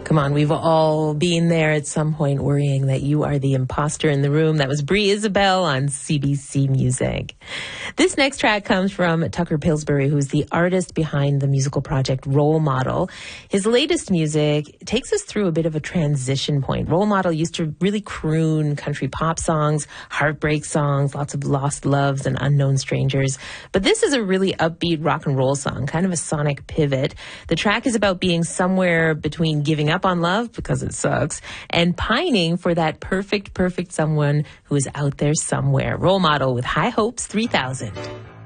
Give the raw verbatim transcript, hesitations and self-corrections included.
Come on, we've all been there at some point worrying that you are the imposter in the room. That was Brie Isabel on C B C Music. This next track comes from Tucker Pillsbury, who's the artist behind the musical project Role Model. His latest music takes us through a bit of a transition point. Role Model used to really croon country pop songs, heartbreak songs, lots of lost loves and unknown strangers. But this is a really upbeat rock and roll song, kind of a sonic pivot. The track is about being somewhere between giving up on love because it sucks and pining for that perfect, perfect someone who is out there somewhere. Role Model with High Hopes three thousand.